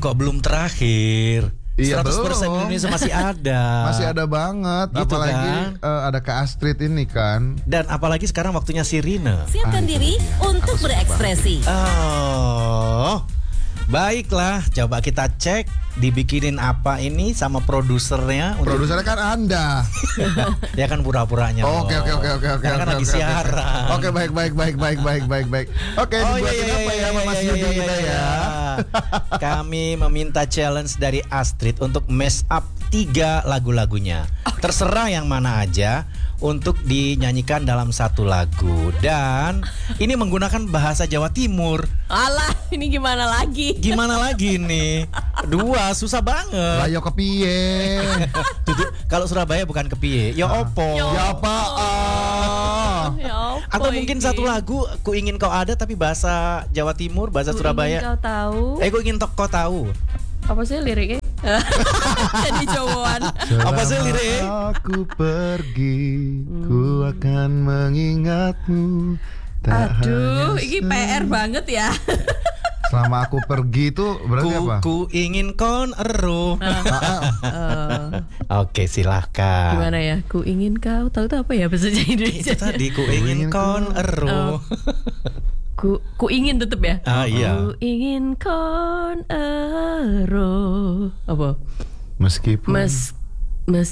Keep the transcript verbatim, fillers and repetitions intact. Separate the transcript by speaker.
Speaker 1: kok belum terakhir.
Speaker 2: Iya,
Speaker 1: seratus persen
Speaker 2: belum.
Speaker 1: Indonesia masih ada.
Speaker 2: Masih ada banget,
Speaker 1: Gitu
Speaker 2: apalagi
Speaker 1: kan?
Speaker 2: eh, ada Kak Astrid ini kan.
Speaker 1: Dan apalagi sekarang waktunya sirine.
Speaker 3: Siapkan
Speaker 2: Ah,
Speaker 3: diri untuk berekspresi.
Speaker 1: Oh, baiklah. Coba kita cek dibikinin apa ini sama produsernya. untuk-
Speaker 2: Produsernya kan Anda.
Speaker 1: Ya kan pura-puranya.
Speaker 2: Oke
Speaker 1: loh.
Speaker 2: oke oke oke oke.
Speaker 1: Karena kan
Speaker 2: oke,
Speaker 1: lagi
Speaker 2: oke, oke.
Speaker 1: siaran.
Speaker 2: Oke baik baik baik baik baik baik baik. Oke
Speaker 1: Oh,
Speaker 2: dibuatin
Speaker 1: iya, iya,
Speaker 2: apa
Speaker 1: iya,
Speaker 2: ya sama
Speaker 1: iya,
Speaker 2: Mas
Speaker 1: iya,
Speaker 2: Yudi
Speaker 1: iya,
Speaker 2: kita
Speaker 1: iya.
Speaker 2: ya?
Speaker 1: Kami meminta challenge dari Astrid untuk mash up tiga lagu-lagunya. Terserah yang mana aja untuk dinyanyikan dalam satu lagu. Dan ini menggunakan bahasa Jawa Timur.
Speaker 4: Alah, ini gimana lagi?
Speaker 1: Gimana lagi nih? Dua susah banget.
Speaker 2: Layo kepiye?
Speaker 1: Tutu- Kalau Surabaya bukan kepiye, ya opo.
Speaker 2: Ya apaan?
Speaker 4: Ya apa
Speaker 1: Atau mungkin
Speaker 4: ini?
Speaker 1: satu lagu ku ingin kau ada tapi bahasa Jawa Timur, bahasa
Speaker 4: Ku
Speaker 1: Surabaya.
Speaker 4: ingin kau tahu.
Speaker 1: Eh, ku ingin tok kau tahu.
Speaker 4: Apa sih liriknya? Jadi cowok.
Speaker 1: Apa sih
Speaker 2: Selama
Speaker 1: lirik?
Speaker 2: aku pergi, ku akan mengingatmu. Tak
Speaker 4: Aduh,
Speaker 2: hanya
Speaker 4: ini P R banget ya.
Speaker 2: Selama aku pergi itu berarti
Speaker 1: Ku,
Speaker 2: apa?
Speaker 1: ku ingin kon ero.
Speaker 2: Ah, ah.
Speaker 4: Eh,
Speaker 1: Oke, silahkan.
Speaker 4: gimana ya? Ku ingin kau tahu itu apa ya bahasa Indonesia?
Speaker 1: Itu tadi ku ingin kon ero.
Speaker 4: Ku ku ingin tetep ya.
Speaker 1: Ah, iya.
Speaker 4: Ku ingin kon ero. Apa?
Speaker 2: Meskipun
Speaker 4: Mes mes